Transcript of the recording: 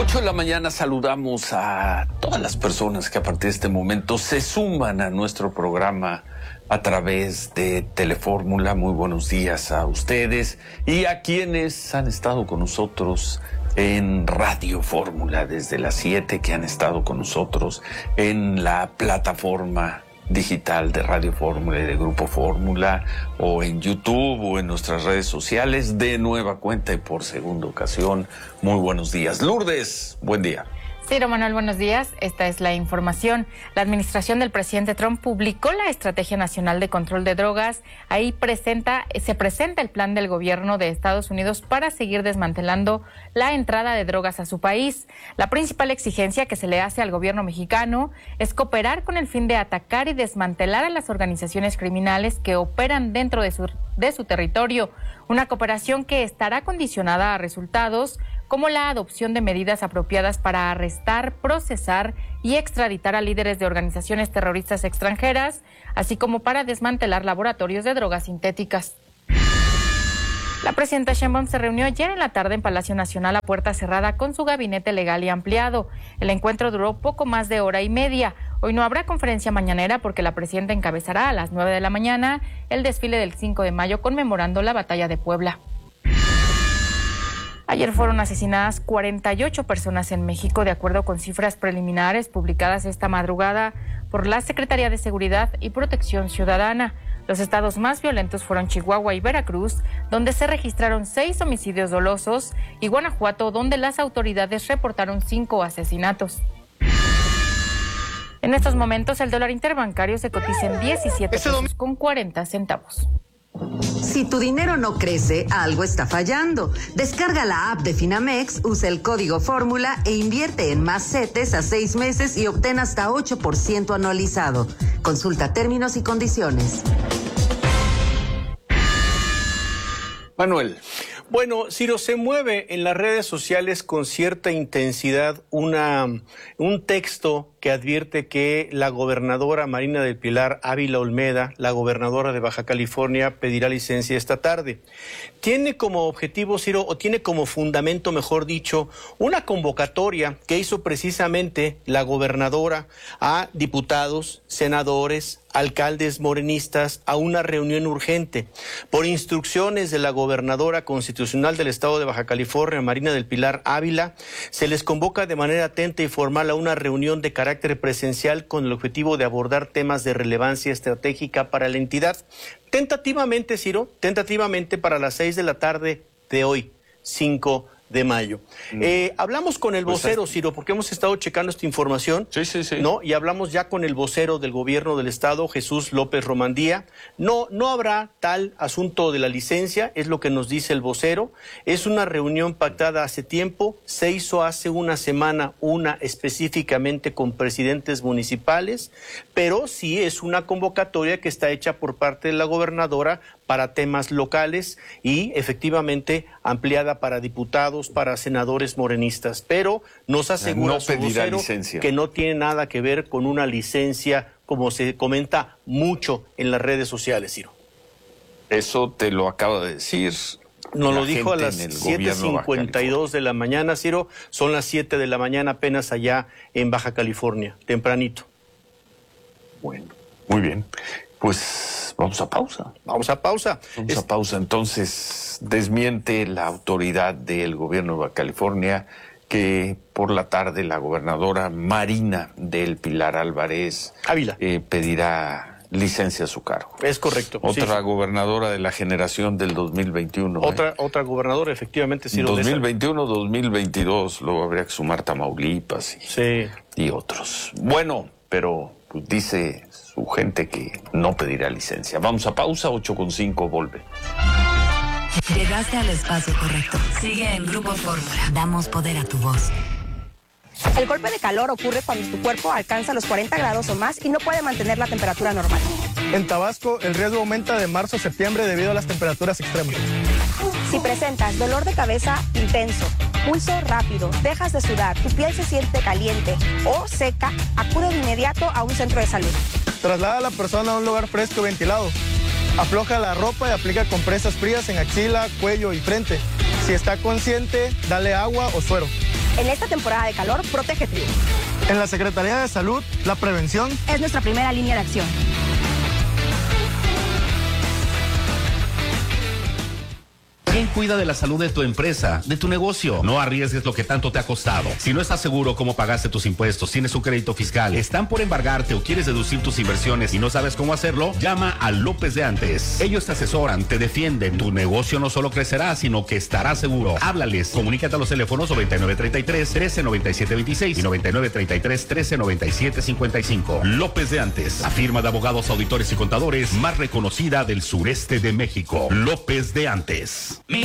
8 de la mañana saludamos a todas las personas que a partir de este momento se suman a nuestro programa a través de Telefórmula. Muy buenos días a ustedes y a quienes han estado con nosotros en Radio Fórmula desde las 7, que han estado con nosotros en la plataforma digital de Radio Fórmula y de Grupo Fórmula, o en YouTube o en nuestras redes sociales de nueva cuenta y por segunda ocasión. Muy buenos días. Lourdes, buen día. Ciro Manuel, buenos días. Esta es la información. La administración del presidente Trump publicó la Estrategia Nacional de Control de Drogas. Ahí se presenta el plan del gobierno de Estados Unidos para seguir desmantelando la entrada de drogas a su país. La principal exigencia que se le hace al gobierno mexicano es cooperar con el fin de atacar y desmantelar a las organizaciones criminales que operan dentro de su territorio. Una cooperación que estará condicionada a resultados como la adopción de medidas apropiadas para arrestar, procesar y extraditar a líderes de organizaciones terroristas extranjeras, así como para desmantelar laboratorios de drogas sintéticas. La presidenta Sheinbaum se reunió ayer en la tarde en Palacio Nacional a puerta cerrada con su gabinete legal y ampliado. El encuentro duró poco más de hora y media. Hoy no habrá conferencia mañanera porque la presidenta encabezará a las 9 de la mañana el desfile del 5 de mayo conmemorando la Batalla de Puebla. Ayer fueron asesinadas 48 personas en México, de acuerdo con cifras preliminares publicadas esta madrugada por la Secretaría de Seguridad y Protección Ciudadana. Los estados más violentos fueron Chihuahua y Veracruz, donde se registraron 6 homicidios dolosos, y Guanajuato, donde las autoridades reportaron 5 asesinatos. En estos momentos, el dólar interbancario se cotiza en 17 pesos con 40 centavos. Si tu dinero no crece, algo está fallando. Descarga la app de Finamex, usa el código Fórmula e invierte en más CETES a 6 meses y obtén hasta 8% anualizado. Consulta términos y condiciones. Manuel. Bueno, Ciro, se mueve en las redes sociales con cierta intensidad un texto que advierte que la gobernadora Marina del Pilar Ávila Olmeda, la gobernadora de Baja California, pedirá licencia esta tarde. Tiene como objetivo, Ciro, o tiene como fundamento, mejor dicho, una convocatoria que hizo precisamente la gobernadora a diputados, senadores, alcaldes morenistas a una reunión urgente. Por instrucciones de la gobernadora constitucional del estado de Baja California, Marina del Pilar Ávila, se les convoca de manera atenta y formal a una reunión de carácter presencial con el objetivo de abordar temas de relevancia estratégica para la entidad. Tentativamente, Ciro, para las 6 de la tarde de hoy, 5 de mayo. Hablamos con el vocero, Ciro, porque hemos estado checando esta información. Sí. ¿No? Y hablamos ya con el vocero del gobierno del estado, Jesús López Romandía. No habrá tal asunto de la licencia, es lo que nos dice el vocero. Es una reunión pactada hace tiempo, se hizo hace una semana una específicamente con presidentes municipales, pero sí es una convocatoria que está hecha por parte de la gobernadora para temas locales y efectivamente ampliada para diputados, para senadores morenistas, pero nos asegura su vocero que no tiene nada que ver con una licencia, como se comenta mucho en las redes sociales, Ciro. Eso te lo acaba de decir. Nos lo dijo a las 7:52 de la mañana, Ciro. Son las 7 de la mañana apenas allá en Baja California, tempranito. Bueno, muy bien. Pues vamos a pausa. Vamos a pausa. Entonces, desmiente la autoridad del gobierno de Baja California que por la tarde la gobernadora Marina del Pilar Álvarez Ávila pedirá licencia a su cargo. Es correcto. Otra gobernadora de la generación del 2021. Otra gobernadora, efectivamente, sí. 2021, 2022, luego habría que sumar Tamaulipas y otros. Bueno, pero pues, dice su gente que no pedirá licencia. Vamos a pausa, 8:05, volve. Llegaste al espacio correcto. Sigue en Grupo Fórmula. Damos poder a tu voz. El golpe de calor ocurre cuando tu cuerpo alcanza los 40 grados o más y no puede mantener la temperatura normal. En Tabasco, el riesgo aumenta de marzo a septiembre debido a las temperaturas extremas. Si presentas dolor de cabeza intenso, pulso rápido, dejas de sudar, tu piel se siente caliente o seca, acude de inmediato a un centro de salud. Traslada a la persona a un lugar fresco y ventilado. Afloja la ropa y aplica compresas frías en axila, cuello y frente. Si está consciente, dale agua o suero. En esta temporada de calor, protégete. En la Secretaría de Salud, la prevención es nuestra primera línea de acción. ¿Quién cuida de la salud de tu empresa, de tu negocio? No arriesgues lo que tanto te ha costado. Si no estás seguro cómo pagaste tus impuestos, tienes un crédito fiscal, están por embargarte o quieres deducir tus inversiones y no sabes cómo hacerlo, llama a López de Antes. Ellos te asesoran, te defienden. Tu negocio no solo crecerá, sino que estará seguro. Háblales. Comunícate a los teléfonos 9933-139726 y 9933-139755. López de Antes, la firma de abogados, auditores y contadores más reconocida del sureste de México. López de Antes.